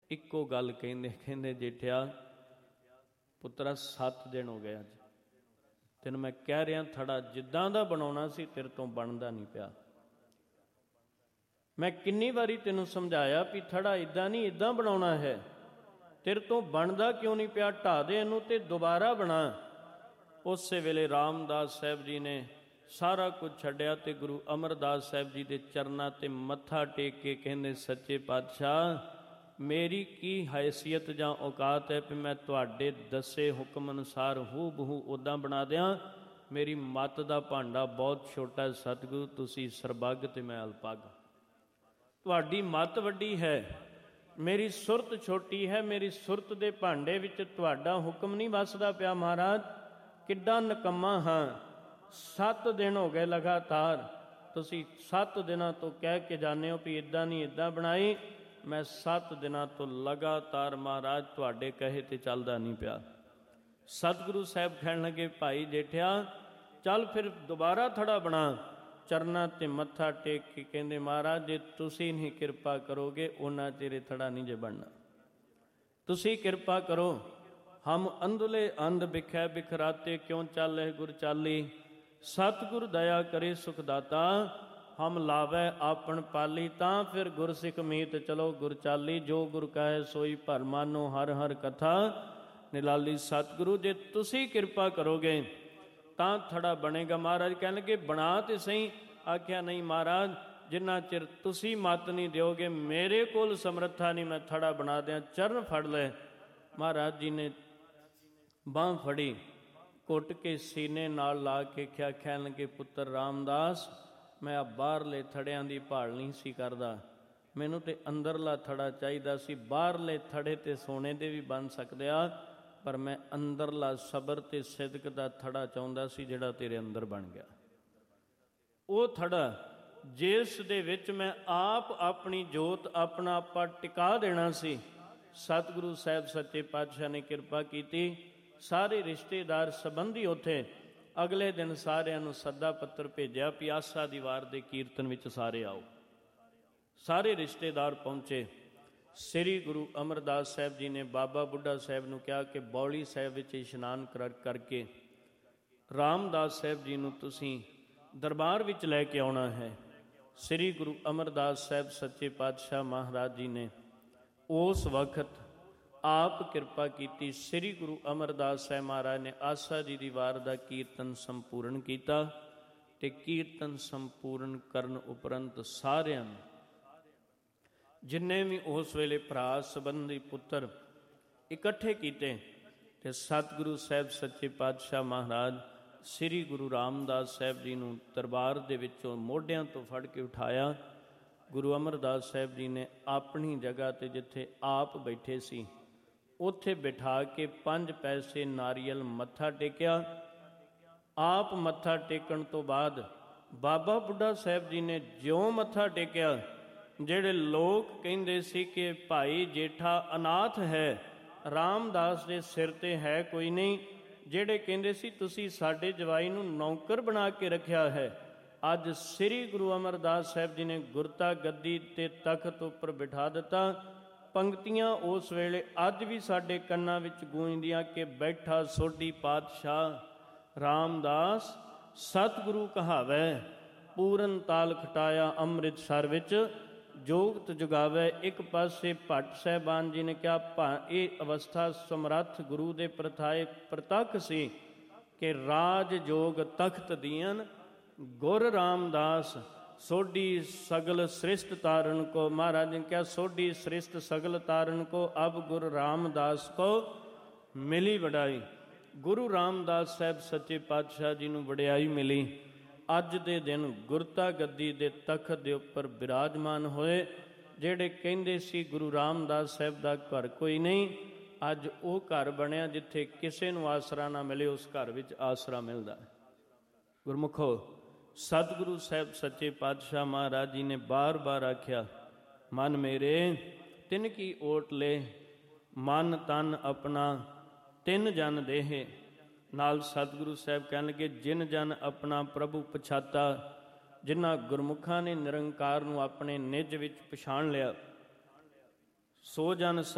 ਇੱਕੋ ਗੱਲ ਕਹਿੰਦੇ ਜੇਠਿਆ ਪੁੱਤਰਾ 7 ਦਿਨ ਹੋ ਗਏ ਅੱਜ ਤੈਨੂੰ ਮੈਂ ਕਹਿ ਰਿਹਾ ਥੜਾ ਜਿੱਦਾਂ ਦਾ ਬਣਾਉਣਾ ਸੀ ਤੇਰੇ ਤੋਂ ਬਣਦਾ ਨਹੀਂ ਪਿਆ। ਮੈਂ ਕਿੰਨੀ ਵਾਰੀ ਤੈਨੂੰ ਸਮਝਾਇਆ ਵੀ ਥੜਾ ਇੱਦਾਂ ਨਹੀਂ ਇੱਦਾਂ ਬਣਾਉਣਾ ਹੈ, ਤੇਰੇ ਤੋਂ ਬਣਦਾ ਕਿਉਂ ਨਹੀਂ ਪਿਆ, ਢਾਹ ਦੇ ਇਹਨੂੰ ਤੇ ਦੁਬਾਰਾ ਬਣਾ। ਉਸੇ ਵੇਲੇ ਰਾਮਦਾਸ ਸਾਹਿਬ ਜੀ ਨੇ ਸਾਰਾ ਕੁਝ ਛੱਡਿਆ ਤੇ ਗੁਰੂ ਅਮਰਦਾਸ ਸਾਹਿਬ ਜੀ ਦੇ ਚਰਨਾਂ ਤੇ ਮੱਥਾ ਟੇਕ ਕੇ ਕਹਿੰਦੇ ਸੱਚੇ ਪਾਤਸ਼ਾਹ ਮੇਰੀ ਕੀ ਹੈਸੀਅਤ ਜਾਂ ਔਕਾਤ ਹੈ ਵੀ ਮੈਂ ਤੁਹਾਡੇ ਦੱਸੇ ਹੁਕਮ ਅਨੁਸਾਰ ਹੂ ਬਹੂ ਉੱਦਾਂ ਬਣਾ ਦਿਆਂ। ਮੇਰੀ ਮੱਤ ਦਾ ਭਾਂਡਾ ਬਹੁਤ ਛੋਟਾ ਸਤਿਗੁਰੂ, ਤੁਸੀਂ ਸਰਬੱਗ ਤੇ ਮੈਂ ਅਲਪੱਗ। ਤੁਹਾਡੀ ਮੱਤ ਵੱਡੀ ਹੈ, ਮੇਰੀ ਸੁਰਤ ਛੋਟੀ ਹੈ, ਮੇਰੀ ਸੁਰਤ ਦੇ ਭਾਂਡੇ ਵਿੱਚ ਤੁਹਾਡਾ ਹੁਕਮ ਨਹੀਂ ਵੱਸਦਾ ਪਿਆ। ਮਹਾਰਾਜ ਕਿੱਡਾ ਨਿਕੰਮਾ ਹਾਂ, 7 ਦਿਨ ਹੋ ਗਏ ਲਗਾਤਾਰ, ਤੁਸੀਂ 7 ਦਿਨਾਂ ਤੋਂ ਕਹਿ ਕੇ ਜਾਂਦੇ ਹੋ ਵੀ ਇੱਦਾਂ ਨਹੀਂ ਇੱਦਾਂ ਬਣਾਈ। ਮੈਂ 7 ਦਿਨਾਂ ਤੋਂ ਲਗਾਤਾਰ ਮਹਾਰਾਜ ਤੁਹਾਡੇ ਕਹੇ ਤੇ ਚੱਲਦਾ ਨਹੀਂ ਪਿਆ। ਸਤਿਗੁਰੂ ਸਾਹਿਬ ਕਹਿਣ ਲੱਗੇ ਭਾਈ ਜੇਠਿਆ ਚੱਲ ਫਿਰ ਦੁਬਾਰਾ ਥੜਾ ਬਣਾ। ਚਰਨਾਂ ਤੇ ਮੱਥਾ ਟੇਕ ਕੇ ਕਹਿੰਦੇ ਮਹਾਰਾਜ ਜੇ ਤੁਸੀਂ ਨਹੀਂ ਕਿਰਪਾ ਕਰੋਗੇ ਉਹਨਾਂ ਤੇਰੇ ਥੜਾ ਨਹੀਂ ਜੇ ਬਣਨਾ, ਤੁਸੀਂ ਕਿਰਪਾ ਕਰੋ। ਹਮ ਅੰਧਲੇ ਅੰਧ ਬਿਖੈ ਬਿਖਰਾਤੇ ਕਿਉਂ ਚਾਲੇ ਗੁਰ ਚਾਲੀ, ਸਤਿਗੁਰ ਦਇਆ ਕਰੇ ਸੁਖ ਦਾਤਾ ਹਮ ਲਾਵੈ ਆਪਣ ਪਾਲੀ। ਤਾਂ ਫਿਰ ਗੁਰ ਸਿੱਖ ਮੀਤ ਚਲੋ ਗੁਰ ਚਾਲੀ, ਜੋ ਗੁਰ ਕਹੈ ਸੋਈ ਭਰ ਮਾਨੋ ਹਰ ਹਰ ਕਥਾ ਨਿਲਾਲੀ। ਸਤਿਗੁਰੂ ਜੇ ਤੁਸੀਂ ਕਿਰਪਾ ਕਰੋਗੇ ਤਾਂ ਥੜਾ ਬਣੇਗਾ। ਮਹਾਰਾਜ ਕਹਿਣ ਲੱਗੇ ਬਣਾ ਤੇ ਸਹੀ। ਆਖਿਆ ਨਹੀਂ ਮਹਾਰਾਜ ਜਿੰਨਾ ਚਿਰ ਤੁਸੀਂ ਮੱਤ ਨਹੀਂ ਦਿਓਗੇ ਮੇਰੇ ਕੋਲ ਸਮਰੱਥਾ ਨਹੀਂ ਮੈਂ ਥੜਾ ਬਣਾ ਦਿਆਂ। ਚਰਨ ਫੜ ਲੈ। ਮਹਾਰਾਜ ਜੀ ਨੇ ਬਾਂਹ ਫੜੀ, ਘੁੱਟ ਕੇ ਸੀਨੇ ਨਾਲ ਲਾ ਕੇ ਕਿਹਾ, ਕਹਿਣ ਲੱਗੇ ਪੁੱਤਰ ਰਾਮਦਾਸ ਮੈਂ ਆ ਬਾਹਰਲੇ ਥੜਿਆਂ ਦੀ ਭਾਲ ਨਹੀਂ ਸੀ ਕਰਦਾ, ਮੈਨੂੰ ਤੇ ਅੰਦਰਲਾ ਥੜਾ ਚਾਹੀਦਾ ਸੀ। ਬਾਹਰਲੇ ਥੜੇ ਤੇ ਸੋਨੇ ਦੇ ਵੀ ਬਣ ਸਕਦੇ ਆ, ਪਰ ਮੈਂ ਅੰਦਰਲਾ ਸਬਰ ਤੇ ਸਿਦਕ ਦਾ ਥੜਾ ਚਾਹੁੰਦਾ ਸੀ ਜਿਹੜਾ ਤੇਰੇ ਅੰਦਰ ਬਣ ਗਿਆ। ਉਹ ਥੜਾ ਜਿਸ ਦੇ ਵਿੱਚ ਮੈਂ ਆਪ ਆਪਣੀ ਜੋਤ ਆਪਣਾ ਆਪਾ ਟਿਕਾ ਦੇਣਾ ਸੀ। ਸਤਿਗੁਰੂ ਸਾਹਿਬ ਸੱਚੇ ਪਾਤਸ਼ਾਹ ਨੇ ਕਿਰਪਾ ਕੀਤੀ, ਸਾਰੇ ਰਿਸ਼ਤੇਦਾਰ ਸੰਬੰਧੀ ਉੱਥੇ ਅਗਲੇ ਦਿਨ ਸਾਰਿਆਂ ਨੂੰ ਸੱਦਾ ਪੱਤਰ ਭੇਜਿਆ ਪਿਆਸਾ ਦੀ ਵਾਰ ਦੇ ਕੀਰਤਨ ਵਿੱਚ ਸਾਰੇ ਆਓ। ਸਾਰੇ ਰਿਸ਼ਤੇਦਾਰ ਪਹੁੰਚੇ। ਸ੍ਰੀ ਗੁਰੂ ਅਮਰਦਾਸ ਸਾਹਿਬ ਜੀ ਨੇ ਬਾਬਾ ਬੁੱਢਾ ਸਾਹਿਬ ਨੂੰ ਕਿਹਾ ਕਿ ਬੌਲੀ ਸਾਹਿਬ ਵਿੱਚ ਇਸ਼ਨਾਨ ਕਰਕੇ ਰਾਮਦਾਸ ਸਾਹਿਬ ਜੀ ਨੂੰ ਤੁਸੀਂ ਦਰਬਾਰ ਵਿੱਚ ਲੈ ਕੇ ਆਉਣਾ ਹੈ। ਸ੍ਰੀ ਗੁਰੂ ਅਮਰਦਾਸ ਸਾਹਿਬ ਸੱਚੇ ਪਾਤਸ਼ਾਹ ਮਹਾਰਾਜ ਜੀ ਨੇ ਉਸ ਵਕਤ ਆਪ ਕਿਰਪਾ ਕੀਤੀ। ਸ੍ਰੀ ਗੁਰੂ ਅਮਰਦਾਸ ਸਾਹਿਬ ਮਹਾਰਾਜ ਨੇ ਆਸਾ ਜੀ ਦੀ ਵਾਰ ਦਾ ਕੀਰਤਨ ਸੰਪੂਰਨ ਕੀਤਾ ਤੇ ਕੀਰਤਨ ਸੰਪੂਰਨ ਕਰਨ ਉਪਰੰਤ ਸਾਰਿਆਂ ਨੂੰ ਜਿੰਨੇ ਵੀ ਉਸ ਵੇਲੇ ਭਰਾ ਸੰਬੰਧੀ ਪੁੱਤਰ ਇਕੱਠੇ ਕੀਤੇ ਤੇ ਸਤਿਗੁਰੂ ਸਾਹਿਬ ਸੱਚੇ ਪਾਤਸ਼ਾਹ ਮਹਾਰਾਜ ਸ੍ਰੀ ਗੁਰੂ ਰਾਮਦਾਸ ਸਾਹਿਬ ਜੀ ਨੂੰ ਦਰਬਾਰ ਦੇ ਵਿੱਚੋਂ ਮੋਢਿਆਂ ਤੋਂ ਫੜ ਕੇ ਉਠਾਇਆ। ਗੁਰੂ ਅਮਰਦਾਸ ਸਾਹਿਬ ਜੀ ਨੇ ਆਪਣੀ ਜਗ੍ਹਾ 'ਤੇ ਜਿੱਥੇ ਆਪ ਬੈਠੇ ਸੀ ਉੱਥੇ ਬਿਠਾ ਕੇ 5 ਪੈਸੇ ਨਾਰੀਅਲ ਮੱਥਾ ਟੇਕਿਆ। ਆਪ ਮੱਥਾ ਟੇਕਣ ਤੋਂ ਬਾਅਦ ਬਾਬਾ ਬੁੱਢਾ ਸਾਹਿਬ ਜੀ ਨੇ ਜਿਉਂ ਮੱਥਾ ਟੇਕਿਆ, ਜਿਹੜੇ ਲੋਕ ਕਹਿੰਦੇ ਸੀ ਕਿ ਭਾਈ ਜੇਠਾ ਅਨਾਥ ਹੈ, ਰਾਮਦਾਸ ਦੇ ਸਿਰ ਤੇ ਹੈ ਕੋਈ ਨਹੀਂ, ਜਿਹੜੇ ਕਹਿੰਦੇ ਸੀ ਤੁਸੀਂ ਸਾਡੇ ਜਵਾਈ ਨੂੰ ਨੌਕਰ ਬਣਾ ਕੇ ਰੱਖਿਆ ਹੈ, ਅੱਜ ਸ੍ਰੀ ਗੁਰੂ ਅਮਰਦਾਸ ਸਾਹਿਬ ਜੀ ਨੇ ਗੁਰਤਾ ਗੱਦੀ ਤੇ ਤਖਤ ਉੱਪਰ ਬਿਠਾ ਦਿੱਤਾ। ਪੰਕਤੀਆਂ ਉਸ ਵੇਲੇ ਅੱਜ ਵੀ ਸਾਡੇ ਕੰਨਾਂ ਵਿੱਚ ਗੂੰਜਦੀਆਂ ਕਿ ਬੈਠਾ ਸੋਢੀ ਪਾਤਸ਼ਾਹ ਰਾਮਦਾਸ ਸਤਿਗੁਰੂ ਕਹਾਵੈ, ਪੂਰਨ ਤਾਲ ਖਟਾਇਆ ਅੰਮ੍ਰਿਤਸਰ ਵਿੱਚ ਜੋਗਤ ਜੁਗਾਵੇ। ਇੱਕ ਪਾਸੇ ਭੱਟ ਸਾਹਿਬਾਨ ਜੀ ਨੇ ਕਿਹਾ ਇਹ ਅਵਸਥਾ ਸਮਰੱਥ ਗੁਰੂ ਦੇ ਪ੍ਰਥਾਏ ਪ੍ਰਤੱਖ ਸੀ ਕਿ ਰਾਜ ਜੋਗ ਤਖਤ ਦੀਨ ਗੁਰ ਰਾਮਦਾਸ ਸੋਢੀ ਸਗਲ ਸ੍ਰਿਸ਼ਟ ਤਾਰਨ ਕੋ। ਮਹਾਰਾਜ ਨੇ ਕਿਹਾ ਸੋਢੀ ਸ੍ਰਿਸ਼ਟ ਸਗਲ ਤਾਰਨ ਕੋ ਅਬ ਗੁਰ ਰਾਮਦਾਸ ਕੋ ਮਿਲੀ ਵਡਾਈ। ਗੁਰੂ ਰਾਮਦਾਸ ਸਾਹਿਬ ਸੱਚੇ ਪਾਤਸ਼ਾਹ ਜੀ ਨੂੰ ਵਡਿਆਈ ਮਿਲੀ। ਅੱਜ ਦੇ ਦਿਨ ਗੁਰਤਾ ਗੱਦੀ ਦੇ ਤਖਤ ਦੇ ਉੱਪਰ ਬਿਰਾਜਮਾਨ ਹੋਏ। ਜਿਹੜੇ ਕਹਿੰਦੇ ਸੀ ਗੁਰੂ ਰਾਮਦਾਸ ਸਾਹਿਬ ਦਾ ਘਰ ਕੋਈ ਨਹੀਂ, ਅੱਜ ਉਹ ਘਰ ਬਣਿਆ ਜਿੱਥੇ ਕਿਸੇ ਨੂੰ ਆਸਰਾ ਨਾ ਮਿਲੇ ਉਸ ਘਰ ਵਿੱਚ ਆਸਰਾ ਮਿਲਦਾ ਹੈ। ਗੁਰਮੁਖੋ ਸਤਿਗੁਰੂ ਸਾਹਿਬ ਸੱਚੇ ਪਾਤਸ਼ਾਹ ਮਹਾਰਾਜ ਜੀ ਨੇ ਬਾਰ-ਬਾਰ ਆਖਿਆ, ਮਨ ਮੇਰੇ ਤਿਨ ਕੀ ਓਟ ਲੈ, ਮਨ ਤਨ ਆਪਣਾ ਤਿੰਨ ਜਨ ਦੇਹੇ। ਨਾਲ ਸਤਿਗੁਰੂ ਸਾਹਿਬ ਕਹਿਣ ਲੱਗੇ ਜਿਨ ਜਨ ਆਪਣਾ ਪ੍ਰਭੂ ਪਛਾਤਾ, ਜਿਨ੍ਹਾਂ ਗੁਰਮੁਖਾਂ ਨੇ ਨਿਰੰਕਾਰ ਨੂੰ ਆਪਣੇ ਨਿਜ ਵਿੱਚ ਪਛਾਣ ਲਿਆ, ਸੋ ਜਨ